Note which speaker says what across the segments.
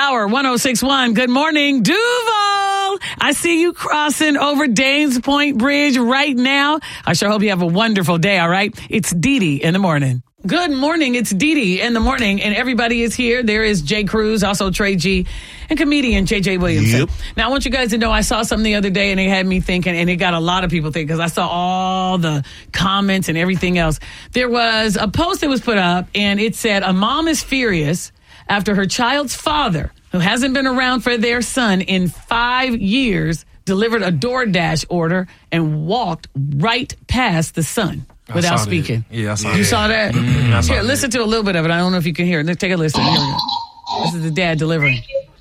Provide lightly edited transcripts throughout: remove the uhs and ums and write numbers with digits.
Speaker 1: Power 106.1. Good morning, Duval. I see you crossing over Danes Point Bridge right now. I sure hope you have a wonderful day, all right? It's Dee Dee in the morning. Good morning. It's Dee Dee in the morning, and everybody is here. There is Jay Cruz, also Trey G, and comedian J.J. Williamson.
Speaker 2: Yep.
Speaker 1: Now, I want you guys to know I saw something the other day, and it had me thinking, and it got a lot of people thinking, because I saw all the comments and everything else. There was a post that was put up, and it said, a mom is furious after her child's father, who hasn't been around for their son in 5 years, delivered a DoorDash order and walked right past the son without speaking.
Speaker 3: Yeah, I saw
Speaker 1: You
Speaker 3: that.
Speaker 1: saw that?
Speaker 3: Mm-hmm.
Speaker 1: Here, listen to a little bit of it. I don't know if you can hear it. Let's take a listen. Here we go. This is the dad delivering.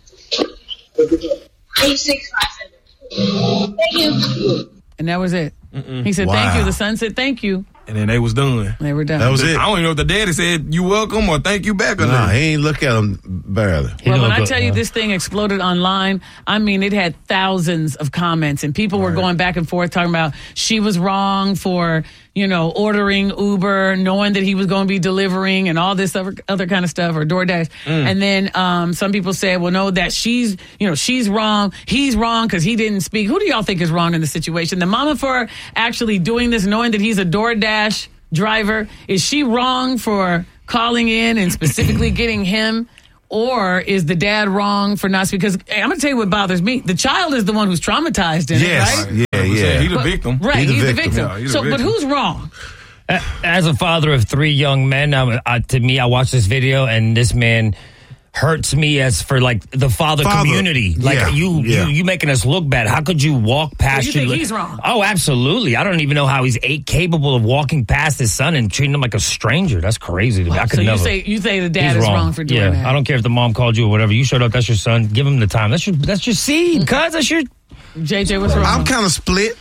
Speaker 4: 8657. Thank you.
Speaker 1: And that was it. He said, thank you. The son said, thank you.
Speaker 3: And then they was done.
Speaker 1: They were done.
Speaker 2: That was it.
Speaker 3: I don't even know if the daddy said you welcome or thank you back or
Speaker 2: Nah,
Speaker 3: not.
Speaker 2: he ain't look at him barely.
Speaker 1: Well, when I tell you this thing exploded online, I mean, it had thousands of comments, and people were going back and forth talking about she was wrong for, ordering Uber, knowing that he was going to be delivering and all this other kind of stuff, or DoorDash. And then some people said, well, no, that she's wrong. He's wrong because he didn't speak. Who do y'all think is wrong in the situation? The mama for actually doing this, knowing that he's a DoorDash driver? Is she wrong for calling in and specifically getting him? Or is the dad wrong for not speaking? Because I'm going to tell you what bothers me. The child is the one who's traumatized in it, right?
Speaker 2: Yeah.
Speaker 3: He the victim.
Speaker 1: Right, he's the victim.
Speaker 3: Yeah, he's
Speaker 1: so,
Speaker 3: the
Speaker 1: but
Speaker 3: victim.
Speaker 1: who's wrong?
Speaker 5: As a father of 3 young men, to me, I watched this video, and this man hurts me as for like the father community. Like you making us look bad. How could you walk past?
Speaker 1: So you think he's wrong?
Speaker 5: Oh, absolutely. I don't even know how he's capable of walking past his son and treating him like a stranger. That's crazy to me. I could
Speaker 1: So
Speaker 5: never.
Speaker 1: you say the dad
Speaker 5: He's
Speaker 1: is wrong for doing that?
Speaker 5: I don't care if the mom called you or whatever. You showed up. That's your son. Give him the time. That's your seed, cuz. That's your.
Speaker 1: JJ, what's wrong?
Speaker 2: I'm kind of split.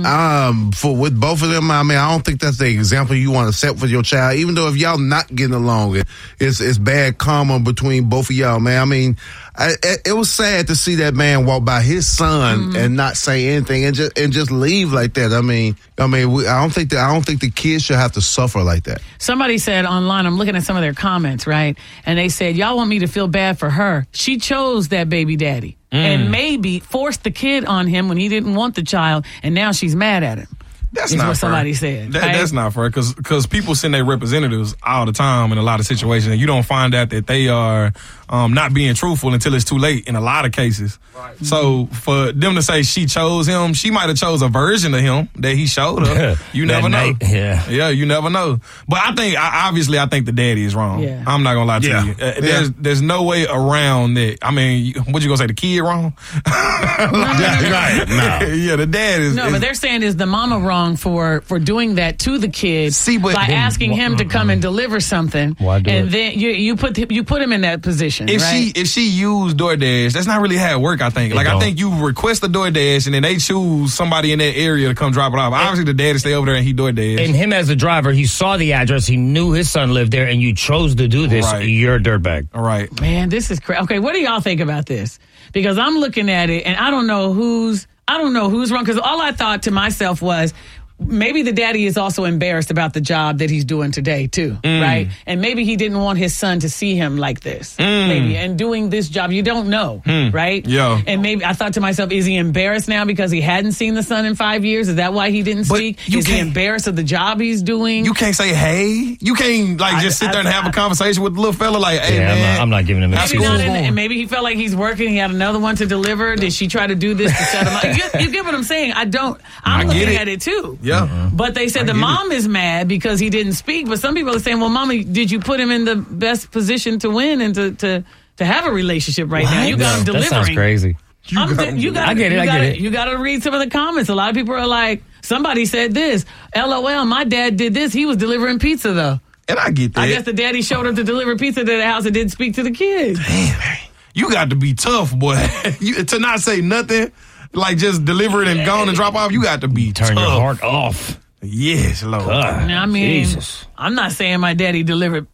Speaker 2: With both of them, I mean, I don't think that's the example you want to set for your child. Even though if y'all not getting along, it's bad karma between both of y'all, man. I mean, it was sad to see that man walk by his son and not say anything and just leave like that. I don't think the kids should have to suffer like that.
Speaker 1: Somebody said online, I'm looking at some of their comments, right? And they said, y'all want me to feel bad for her. She chose that baby daddy and maybe forced the kid on him when he didn't want the child, and now she's mad at him.
Speaker 3: That's
Speaker 1: is
Speaker 3: not
Speaker 1: what
Speaker 3: fair.
Speaker 1: somebody said.
Speaker 3: That's not fair because people send their representatives all the time in a lot of situations, and you don't find out that they are not being truthful until it's too late in a lot of cases. Right. So for them to say she chose him, she might have chose a version of him that he showed her. You never know. Yeah, you never know. But I think the daddy is wrong. Yeah. I'm not gonna lie to you. There's no way around that. I mean, what you gonna say? The kid wrong?
Speaker 2: Right. No.
Speaker 3: Yeah, the dad is.
Speaker 1: No, but they're saying is the mama wrong for doing that to the kid by asking him to come and deliver something.
Speaker 5: Why do
Speaker 1: and
Speaker 5: it?
Speaker 1: then you put him in that position.
Speaker 3: If
Speaker 1: right?
Speaker 3: she used DoorDash, that's not really how it work. I think. I think you request a DoorDash and then they choose somebody in that area to come drop it off. Obviously, the daddy stay over there and he DoorDash.
Speaker 5: And him as a driver, he saw the address, he knew his son lived there, and you chose to do this.
Speaker 3: Right.
Speaker 5: You're a dirtbag.
Speaker 3: All right,
Speaker 1: man, this is crazy. Okay, what do y'all think about this? Because I'm looking at it and I don't know who's wrong. Because all I thought to myself was, maybe the daddy is also embarrassed about the job that he's doing today too, right? And maybe he didn't want his son to see him like this, maybe, and doing this job. You don't know, right?
Speaker 3: Yeah.
Speaker 1: And maybe I thought to myself, is he embarrassed now because he hadn't seen the son in 5 years? Is that why he didn't speak? Is he embarrassed of the job he's doing?
Speaker 3: You can't say, hey. You can't just sit there and have a conversation with the little fella like, hey, man.
Speaker 5: I'm not giving him
Speaker 1: maybe
Speaker 5: excuses.
Speaker 1: and maybe he felt like he's working. He had another one to deliver. Did she try to do this to set him up? You get what I'm saying? I'm looking at it too.
Speaker 3: Yeah.
Speaker 1: But they said the mom is mad because he didn't speak. But some people are saying, well, Mommy, did you put him in the best position to win and to have a relationship right now? You got him delivering.
Speaker 5: That sounds crazy.
Speaker 1: I get it. You got to read some of the comments. A lot of people are like, somebody said this. LOL, my dad did this. He was delivering pizza, though.
Speaker 3: And I get that.
Speaker 1: I guess the daddy showed up to deliver pizza to the house and didn't speak to the kids.
Speaker 3: Damn, you got to be tough, boy. To not say nothing, like just deliver it and go on and drop off, you got to be
Speaker 5: Turn
Speaker 3: tough.
Speaker 5: your heart off.
Speaker 3: Yes, Lord.
Speaker 1: I mean,
Speaker 5: Jesus.
Speaker 1: I'm not saying my daddy delivered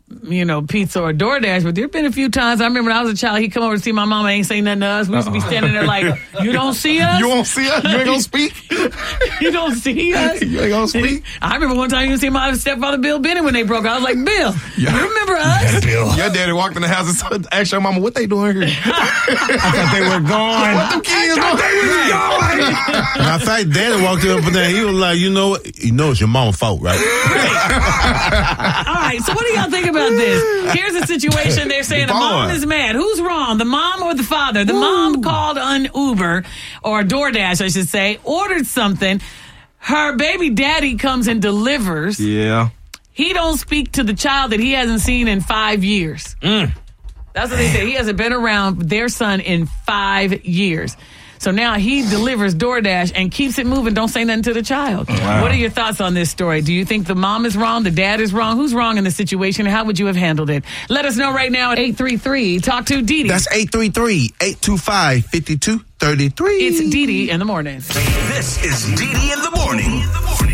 Speaker 1: pizza or DoorDash, but there have been a few times. I remember when I was a child, he'd come over to see my mama, ain't say nothing to us. We used to be standing there like, you don't see us?
Speaker 3: You won't see us? You ain't gonna speak?
Speaker 1: You don't see us?
Speaker 3: You ain't gonna speak?
Speaker 1: I remember one time you see my stepfather Bill Bennett when they broke up. I was like, Bill, you remember us?
Speaker 5: Bill.
Speaker 3: Your daddy walked in the house and asked your mama, what they doing here?
Speaker 5: I thought they were gone.
Speaker 3: What them kids doing?
Speaker 2: Matter of fact, Daddy walked up and there. He was like, you know it's your mama's fault, right?
Speaker 1: All right, so what do y'all think about this? Here's a situation. They're saying the mom is mad. Who's wrong, the mom or the father? The mom called on Uber, or DoorDash, I should say, ordered something. Her baby daddy comes and delivers.
Speaker 3: Yeah.
Speaker 1: He don't speak to the child that he hasn't seen in 5 years. That's what they say. He hasn't been around their son in 5 years. So now he delivers DoorDash and keeps it moving. Don't say nothing to the child. Wow. What are your thoughts on this story? Do you think the mom is wrong? The dad is wrong? Who's wrong in the situation? How would you have handled it? Let us know right now at 833. Talk to Dee Dee.
Speaker 2: That's 833-825-5233.
Speaker 1: It's Dee Dee in the morning.
Speaker 4: This is Dee Dee in the morning.